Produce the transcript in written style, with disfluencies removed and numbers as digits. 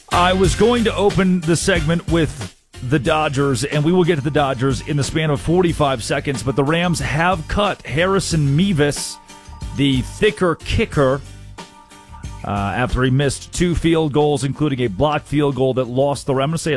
I was going to open the segment with the Dodgers, and we will get to the Dodgers in the span of 45 seconds, but the Rams have cut Harrison Mevis, the thicker kicker, after he missed 2 field goals, including a blocked field goal that lost the Rams.